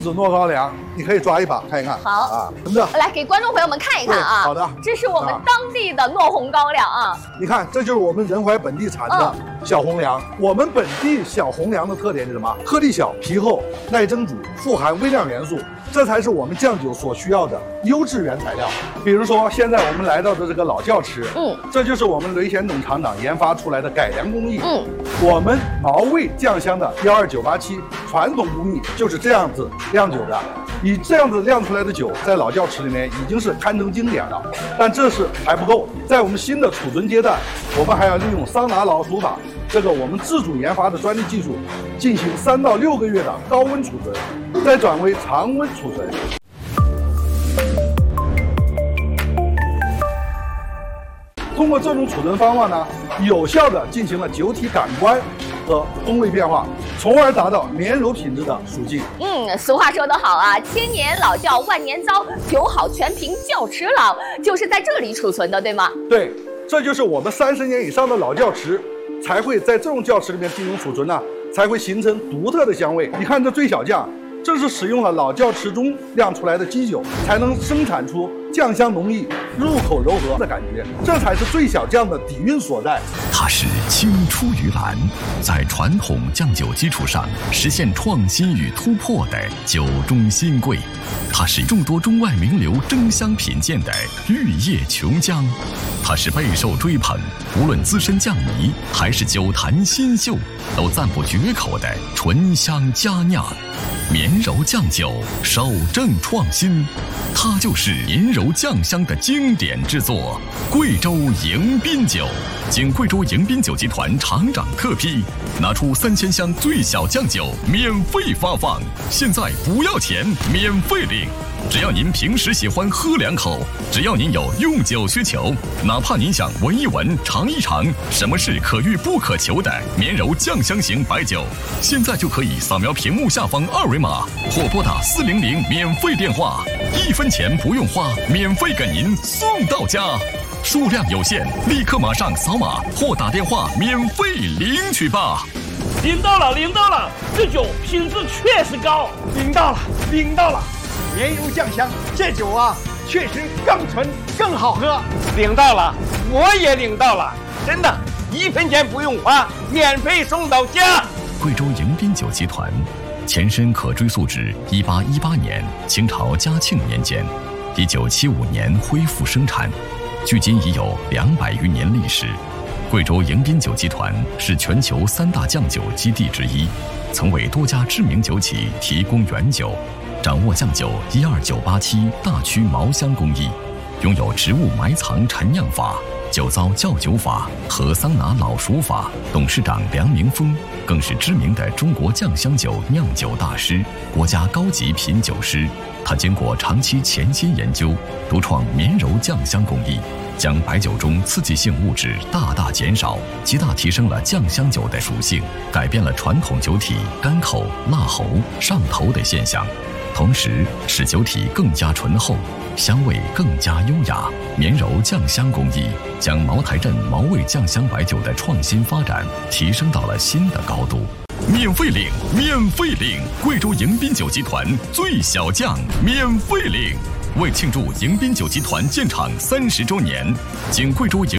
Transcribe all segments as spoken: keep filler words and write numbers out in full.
是糯高粱，你可以抓一把看一看。 好啊，真的。 来给观众朋友们看一看啊。 好的， 这是我们当地的糯红高粱啊。 你看，这就是我们仁怀本地产的小红粮。嗯、我们本地小红粮的特点是什么？颗粒小、皮厚、耐蒸煮，富含微量元素。 这才是我们酱酒所需要的优质原材料。比如说，现在我们来到的这个老窖池，嗯，这就是我们雷显董厂长研发出来的改良工艺。嗯，我们毛味酱香的一二九八七传统工艺就是这样子酿酒的。以这样子酿出来的酒，在老窖池里面已经是堪称经典了。但这是还不够，在我们新的储存阶段，我们还要利用桑拿老鼠法这个我们自主研发的专利技术，进行三到六个月的高温储存，再转为常温储存。通过这种储存方法呢，有效地进行了酒体感官和风味变化，从而达到绵柔品质的属性。 嗯，俗话说得好啊，千年老窖万年糟，酒好全凭窖池老，就是在这里储存的，对吗？ 对，这就是我们三十年以上的老窖池。 才会在这种窖池里面进行储存呢，才会形成独特的香味。你看这醉小酱，正是使用了老窖池中酿出来的基酒，才能生产出酱香浓郁、入口柔和的感觉，这才是醉小酱的底蕴所在。 它是青出于蓝，在传统酱酒基础上实现创新与突破的酒中新贵。它是众多中外名流争相品鉴的玉液琼浆。 它是备受追捧，无论资深酱迷还是酒坛新秀，都赞不绝口的醇香佳酿。绵柔酱酒守正创新，它就是绵柔酱香的经典之作——贵州迎宾酒。经贵州迎宾酒集团厂长特批，拿出三千箱最小酱酒免费发放，现在不要钱，免费领。 只要您平时喜欢喝两口，只要您有用酒需求，哪怕您想闻一闻、尝一尝，什么是可遇不可求的绵柔酱香型白酒，现在就可以扫描屏幕下方二维码，或拨打四零零免费电话，一分钱不用花，免费给您送到家。数量有限，立刻马上扫码或打电话免费领取吧。 领到了，领到了，这酒品质确实高。 领到了，领到了。 绵柔酱香，这酒啊，确实更纯更好喝。 领到了，我也领到了，真的，一分钱不用花，免费送到家。 贵州迎宾酒集团，前身可追溯至一八一八年清朝嘉庆年间，一九七五年恢复生产，距今已有两百余年历史。贵州迎宾酒集团是全球三大酱酒基地之一，曾为多家知名酒企提供原酒。 掌握酱酒一二九八七大曲毛香工艺，拥有植物埋藏陈酿法、酒糟窖酒法和桑拿老熟法。董事长梁明峰更是知名的中国酱香酒酿酒大师，国家高级品酒师。他经过长期潜心研究，独创绵柔酱香工艺，将白酒中刺激性物质大大减少，极大提升了酱香酒的属性，改变了传统酒体干口、辣喉、上头的现象。 同时使酒体更加醇厚，香味更加优雅。绵柔酱香工艺将茅台镇毛味酱香白酒的创新发展提升到了新的高度。免费领，免费领！贵州迎宾酒集团最小酱免费领！为庆祝迎宾酒集团建厂三十周年，经贵州迎。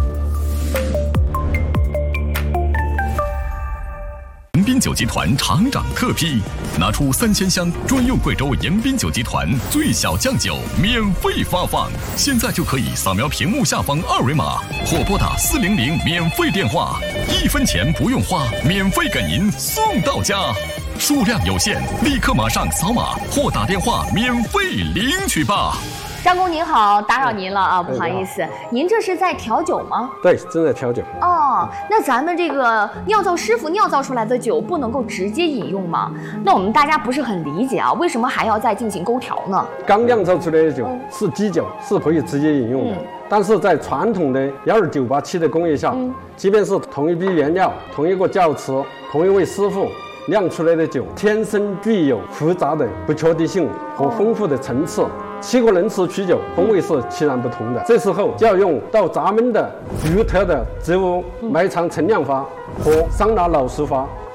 迎宾酒集团厂长特批，拿出三千箱专用贵州迎宾酒集团最小酱酒免费发放，现在就可以扫描屏幕下方二维码，或拨打四零零免费电话，一分钱不用花，免费给您送到家。数量有限，立刻马上扫码或打电话免费领取吧。 张工您好，打扰您了啊，不好意思，您这是在调酒吗？ 对，正在调酒。 哦，那咱们这个酿造师傅酿造出来的酒不能够直接饮用吗？那我们大家不是很理解啊，为什么还要再进行勾调呢？ 刚酿造出来的酒、嗯、是基酒，是可以直接饮用的。嗯、但是在传统的一二九八七的工艺下，嗯、即便是同一批原料、同一个窖池、同一位师傅酿出来的酒，天生具有复杂的不确定性和丰富的层次。 七个人次取酒风味是截然不同的，这时候就要用到咱们的独特的植物埋藏陈酿法和桑拿老熟法，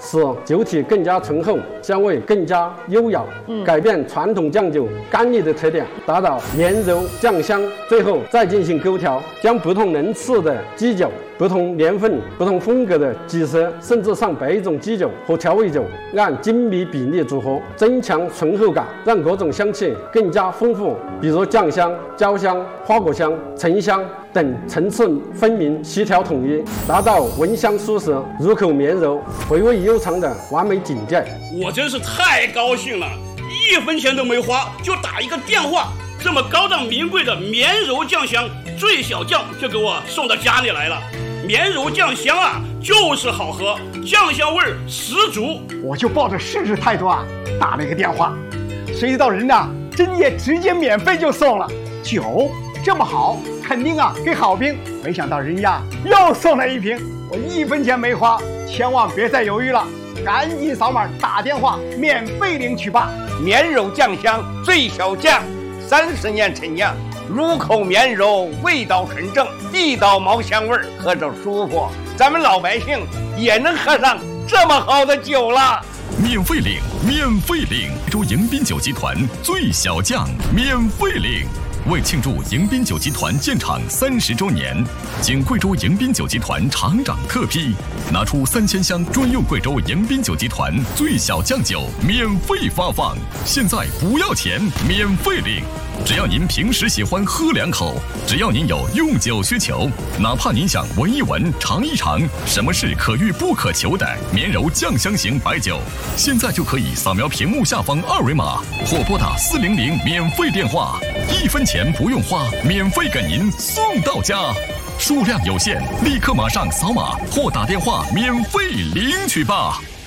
使酒体更加醇厚，香味更加优雅，嗯、改变传统酱酒干腻的特点，达到绵柔酱香。最后再进行勾调，将不同能次的基酒、不同年份、不同风格的几十甚至上百种基酒和调味酒按精密比例组合，增强醇厚感，让各种香气更加丰富。比如酱香、焦香、花果香、沉香等层次分明、协调统一，达到闻香舒适、入口绵柔、回味悠长的完美境界。 我真是太高兴了，一分钱都没花，就打一个电话，这么高档名贵的绵柔酱香最小酱就给我送到家里来了。绵柔酱香啊，就是好喝，酱香味儿十足。 我就抱着试试态度啊，打了一个电话，谁知道人呐，真也直接免费就送了。酒这么好，肯定啊给好评。没想到人家又送了一瓶，我一分钱没花，千万别再犹豫了，赶紧扫码打电话免费领取吧。 绵柔酱香最小酱，三十年陈酿，入口绵柔，味道纯正，地道毛香味儿，喝着舒服。咱们老百姓也能喝上这么好的酒了。 免费领，免费领！贵州迎宾酒集团最小酱免费领。为庆祝迎宾酒集团建厂三十周年，经贵州迎宾酒集团厂长特批，拿出三千箱专用贵州迎宾酒集团最小酱酒免费发放。现在不要钱，免费领。只要您平时喜欢喝两口，只要您有用酒需求，哪怕您想闻一闻、尝一尝什么是可遇不可求的绵柔酱香型白酒，现在就可以扫描屏幕下方二维码，或拨打四零零免费电话，一分钱不用花，免费给您送到家。数量有限，立刻马上扫码或打电话免费领取吧。